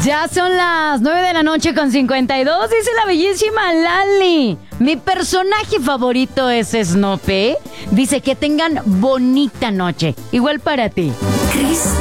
Ya son las 9:52 dice la bellísima Lali. Mi personaje favorito es Snoopy. Dice que tengan bonita noche. Igual para ti. Cris